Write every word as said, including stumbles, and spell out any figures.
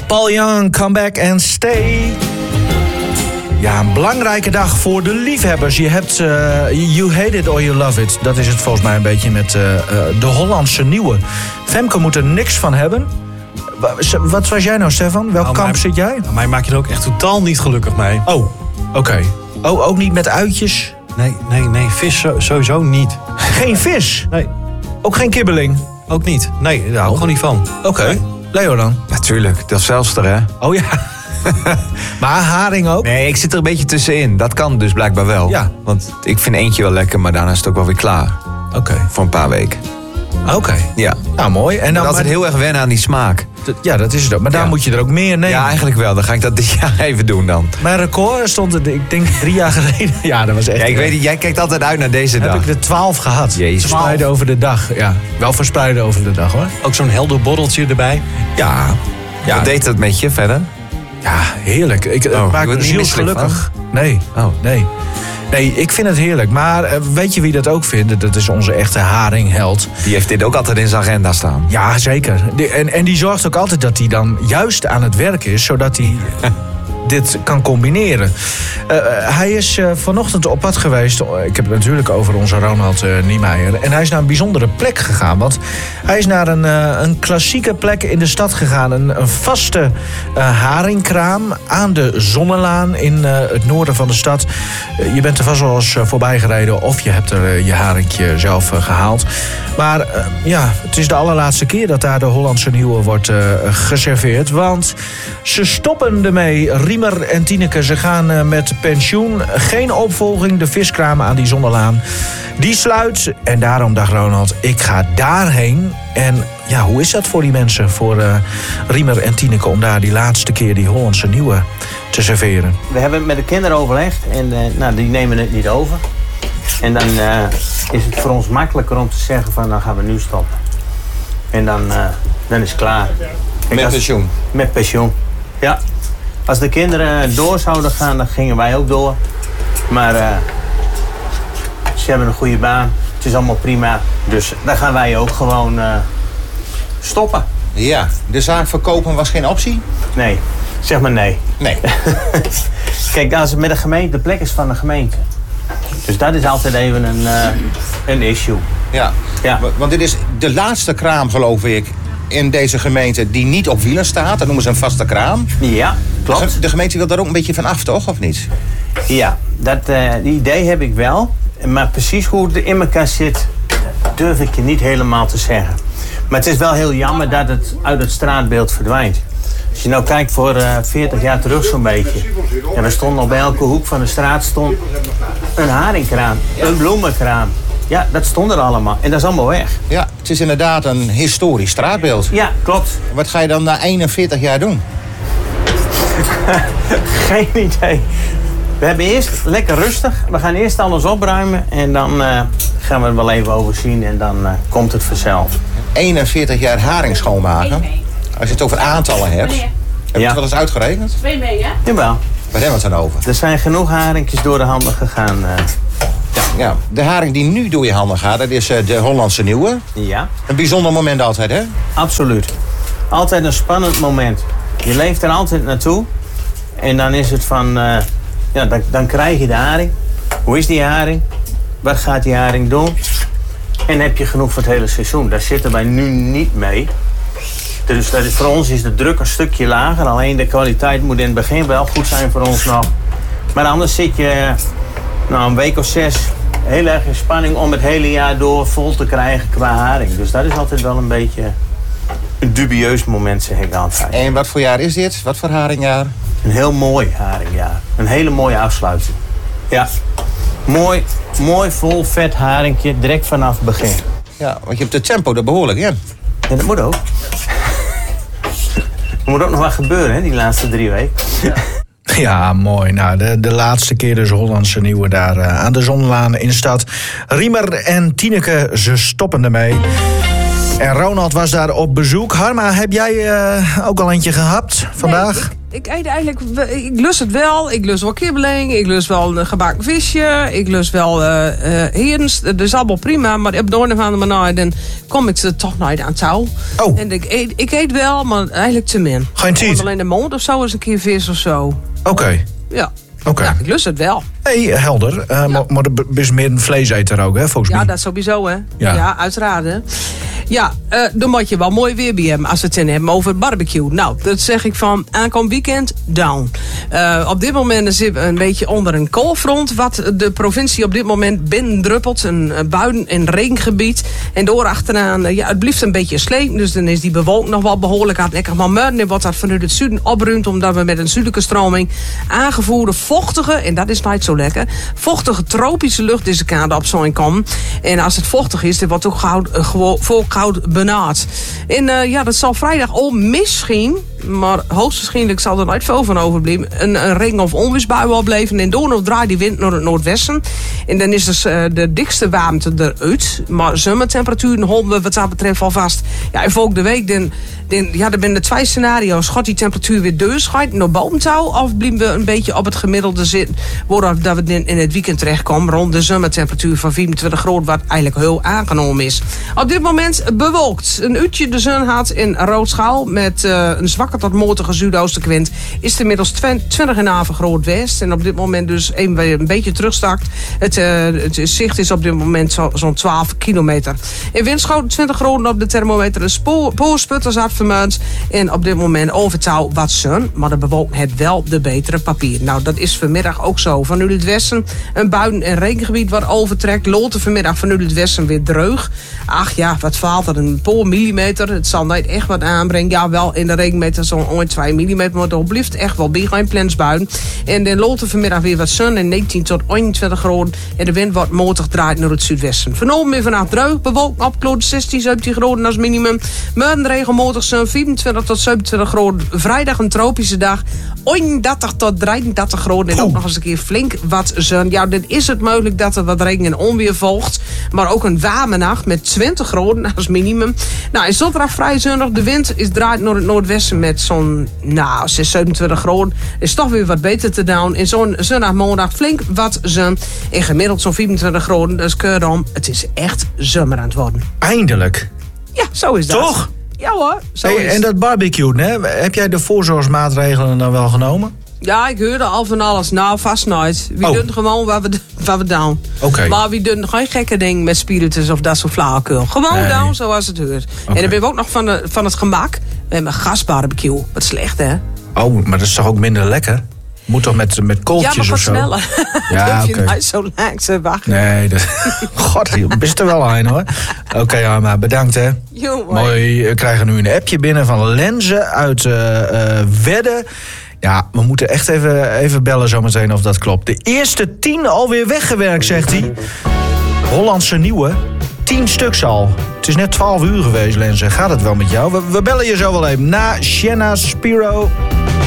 Paul Young, Come Back and Stay. Ja, een belangrijke dag voor de liefhebbers. Je hebt uh, You Hate It or You Love It. Dat is het volgens mij een beetje met uh, uh, de Hollandse nieuwe. Femke moet er niks van hebben. Wat was jij nou, Stefan? Welk nou, kamp mij, zit jij? Nou, mij maak je er ook echt totaal niet gelukkig mee. Oh, oké. Okay. Oh, ook niet met uitjes? Nee, nee, nee. Vis sowieso niet. Geen vis? Nee. Ook geen kibbeling? Ook niet. Nee, daar hou ik gewoon niet van. Oké. Okay. Nee. Leo dan? Natuurlijk, dat zelfster, hè? Oh ja. Maar haring ook? Nee, ik zit er een beetje tussenin. Dat kan dus blijkbaar wel. Ja. Want ik vind eentje wel lekker, maar daarna is het ook wel weer klaar. Oké. Okay. Voor een paar weken. Oké. Okay. Ja. Nou, mooi. En dan maar altijd maar... heel erg wennen aan die smaak. Ja, dat is het ook. Maar daar ja. moet je er ook meer nemen. Ja, eigenlijk wel. Dan ga ik dat dit jaar even doen dan. Mijn record stond er, ik denk, drie jaar geleden. Ja, dat was echt... Ja, ik weet niet, jij kijkt altijd uit naar deze heb dag. Heb ik er twaalf gehad. Jezus. Verspreiden over de dag. Ja, wel verspreiden over de dag, hoor. Ook zo'n helder borreltje erbij. Ja. ja. Wat deed dat met je verder? Ja, heerlijk. Ik oh, maak me zielsgelukkig. Nee, oh. nee. Nee, ik vind het heerlijk. Maar uh, weet je wie dat ook vindt? Dat is onze echte haringheld. Die heeft dit ook altijd in zijn agenda staan. Ja, zeker. Die, en, en die zorgt ook altijd dat hij dan juist aan het werk is, zodat hij dit kan combineren. Uh, hij is uh, vanochtend op pad geweest. Ik heb het natuurlijk over onze Ronald uh, Niemeyer. En hij is naar een bijzondere plek gegaan. Want hij is naar een, uh, een klassieke plek in de stad gegaan. Een, een vaste uh, haringkraam aan de Zonnelaan in uh, het noorden van de stad. Uh, je bent er vast wel eens uh, voorbij gereden of je hebt er uh, je haringje zelf uh, gehaald. Maar uh, ja, het is de allerlaatste keer dat daar de Hollandse nieuwe wordt uh, geserveerd. Want ze stoppen ermee. Riemer en Tineke, ze gaan uh, met pensioen. Geen opvolging, de viskraam aan die Zonnelaan. Die sluit. En daarom dacht Ronald, ik ga daarheen. En ja, hoe is dat voor die mensen, voor uh, Riemer en Tineke, om daar die laatste keer die Hollandse nieuwe te serveren? We hebben het met de kinderen overlegd en uh, nou, die nemen het niet over. En dan uh, is het voor ons makkelijker om te zeggen van, dan gaan we nu stoppen. En dan, uh, dan is het klaar. Kijk, met als, pensioen? Met pensioen, ja. Als de kinderen door zouden gaan, dan gingen wij ook door. Maar uh, ze hebben een goede baan. Het is allemaal prima. Dus dan gaan wij ook gewoon uh, stoppen. Ja, de zaak verkopen was geen optie? Nee, zeg maar nee. Nee. Kijk, als het met de gemeente, de plek is van de gemeente. Dus dat is altijd even een, uh, een issue. Ja. ja, want dit is de laatste kraam, geloof ik, in deze gemeente die niet op wielen staat. Dat noemen ze een vaste kraam. Ja, klopt. De gemeente wil daar ook een beetje van af, toch? Of niet? Ja, dat uh, die idee heb ik wel. Maar precies hoe het in elkaar zit, durf ik je niet helemaal te zeggen. Maar het is wel heel jammer dat het uit het straatbeeld verdwijnt. Als je nou kijkt voor uh, veertig jaar terug zo'n beetje. En er stond op bij elke hoek van de straat stond een haringkraam, een bloemenkraam. Ja, dat stond er allemaal. En dat is allemaal weg. Ja, het is inderdaad een historisch straatbeeld. Ja, klopt. Wat ga je dan na eenenveertig jaar doen? Geen idee. We hebben eerst lekker rustig. We gaan eerst alles opruimen. En dan uh, gaan we er wel even over zien. En dan uh, komt het vanzelf. eenenveertig jaar haring schoonmaken. Als je het over aantallen hebt. Heb je ja. het wel eens uitgerekend? Twee mee, hè? Jawel. Waar hebben we het dan over? Er zijn genoeg haringjes door de handen gegaan. Uh. Ja. ja, de haring die nu door je handen gaat, dat is uh, de Hollandse nieuwe. Ja. Een bijzonder moment altijd, hè? Absoluut. Altijd een spannend moment. Je leeft er altijd naartoe. En dan is het van, uh, ja, dan, dan krijg je de haring. Hoe is die haring? Wat gaat die haring doen? En heb je genoeg voor het hele seizoen? Daar zitten wij nu niet mee. Dus dat is, voor ons is de druk een stukje lager. Alleen de kwaliteit moet in het begin wel goed zijn voor ons nog. Maar anders zit je nou, een week of zes heel erg in spanning om het hele jaar door vol te krijgen qua haring. Dus dat is altijd wel een beetje een dubieus moment, zeg ik altijd. En wat voor jaar is dit? Wat voor haringjaar? Een heel mooi haringjaar. Een hele mooie afsluiting. Ja. Mooi, mooi vol vet haringje direct vanaf het begin. Ja, want je hebt het tempo er behoorlijk in. Ja, dat moet ook. Er moet ook nog wat gebeuren, hè, die laatste drie weken. Ja. Ja, mooi. Nou, de, de laatste keer dus Hollandse nieuwe daar uh, aan de Zonnelaan in de stad. Riemer en Tineke, ze stoppen ermee. En Ronald was daar op bezoek. Harma, heb jij uh, ook al eentje gehapt vandaag? Nee, ik, ik eet eigenlijk... Ik lust het wel. Ik lust wel kibbeling. Ik lust wel een gebakken visje. Ik lust wel uh, uh, herens. Dat is allemaal prima. Maar op de ene van de manier dan kom ik ze toch nooit aan touw. Oh. En ik eet, ik eet wel, maar eigenlijk te min. Geen tijd? Alleen de mond of zo is een keer vis of zo. Oké. Okay. Ja. Oké. Okay. Ja, ik lust het wel. Hey, helder. Uh, ja. Maar, maar er is meer een vleeseter ook, hè, volgens mij. Ja, dat sowieso, hè. Ja, ja uiteraard, hè. Ja, uh, dan moet je wel mooi weer bij hem als we het in hebben over barbecue. Nou, dat zeg ik van aankomend weekend, down. Uh, op dit moment zitten we een beetje onder een koolfront. Wat de provincie op dit moment binnendruppelt. Een buien- en regengebied. En door achteraan, uh, ja, het blijft een beetje sleet. Dus dan is die bewolking nog wel behoorlijk hardnekkig. Maar morgen wordt dat vanuit het zuiden opruimd. Omdat we met een zuidelijke stroming aangevoerde vochtige, en dat is nooit zo lekker, vochtige tropische lucht deze kant op zo'n komen. En als het vochtig is, dan wordt ook gauw, uh, gewoon volkoud benauwd. En uh, ja, dat zal vrijdag al misschien, maar hoogstwaarschijnlijk zal er nooit veel van overblijven, een, een regen- of onweersbui opblijven. En door draait die wind naar het noordwesten. En dan is dus uh, de dikste warmte eruit. Maar zomertemperaturen houden we wat dat betreft alvast. Ja, en volgende week, dan, dan, ja, er zijn er twee scenario's. Gaat die temperatuur weer deurschuit naar boven touw, of blijven we een beetje op het gemiddelde zitten, voordat we in het weekend terechtkomen rond de zomertemperatuur van vierentwintig graden, wat eigenlijk heel aangenomen is. Op dit moment bewolkt. Een uurtje de zon had in Roodschaal met uh, een zwakke tot matige zuidoostenwind is het inmiddels twintig komma vijf graden west. En op dit moment dus een, een beetje terugstakt. Het, uh, het zicht is op dit moment zo, zo'n twaalf kilometer. In windschoten twintig graden op de thermometer. Een spoor, poorsputters had vermunt. En op dit moment overtouw wat zon. Maar de bewolking het wel de betere papier. Nou, dat is vanmiddag ook zo. Vanuit het westen een buien- en regengebied wat overtrekt. Loten vanmiddag vanuit het westen weer dreug. Ach ja, wat valt er? Een paar millimeter. Het zal niet echt wat aanbrengen. Ja, wel in de regenmeter zo'n ooit twee millimeter. Maar het blijft echt wel bij geen plensbuien. En de Loten vanmiddag weer wat zon. En negentien tot eenentwintig graden. En de wind wordt matig draait naar het zuidwesten. Vanavond weer vanaf dreug. Bewolkt opkloot zestien, zeventien graden als minimum. Morgen regenmatig zo'n vierentwintig tot zevenentwintig graden. Vrijdag een tropische dag. eenendertig tot drieëndertig graden. En ook nog eens een keer flink wat zon. Ja, dan is het mogelijk dat er wat regen en onweer volgt. Maar ook een warme nacht met twintig graden als minimum. Nou, in zondag vrij zonnig. De wind is draait naar het noordwesten met zo'n nou, zes, zevenentwintig graden. Is toch weer wat beter te doen. In zo'n zondag maandag flink wat zon. En gemiddeld zo'n vierentwintig graden. Dus keurig, het is echt zomer aan het worden. Eindelijk. Ja, zo is dat. Toch? Ja hoor, zo Hey, is en dat barbecue, hè? Heb jij de voorzorgsmaatregelen dan wel genomen? Ja, ik hoorde al van alles. Nou, vast nooit. We Oh. doen gewoon waar we, waar we down. Oké. Maar we doen geen gekke dingen met spiritus of dat soort flauwekul. Gewoon Nee. down zoals het hoort. En dan ben we ook nog van, de, van het gemak. We hebben gasbarbecue. Wat slecht, hè? Oh, maar dat is toch ook minder lekker? Moet toch met, met Ja, kooltjes maar of wat zo? sneller. Ja, Dan hoef je oké. niet zo lang te wachten. Nee, dat... God, je bent er wel aan, hoor. Oké, okay, Arma, bedankt, hè. Jongen. Mooi, we krijgen nu een appje binnen van Lenze uit uh, uh, Wedde. Ja, we moeten echt even, even bellen zometeen of dat klopt. De eerste tien alweer weggewerkt, zegt hij. Hollandse nieuwe. Tien stuks al. Het is net twaalf uur geweest, Lenze. Gaat het wel met jou? We, we bellen je zo wel even na Shanna Spiro.